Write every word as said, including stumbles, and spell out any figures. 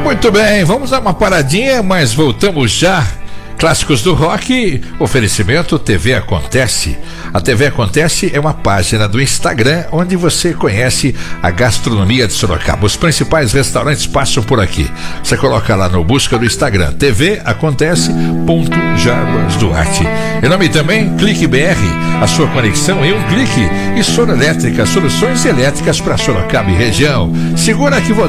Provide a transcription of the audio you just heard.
Muito bem, vamos dar uma paradinha, mas voltamos já. Clássicos do Rock, oferecimento T V Acontece. A T V Acontece é uma página do Instagram onde você conhece a gastronomia de Sorocaba. Os principais restaurantes passam por aqui. Você coloca lá no busca do Instagram, T V Acontece ponto Jarbas Duarte. Em nome também, Clique B R, a sua conexão em um clique. E Soro Elétrica, soluções elétricas para Sorocaba e região. Segura que vou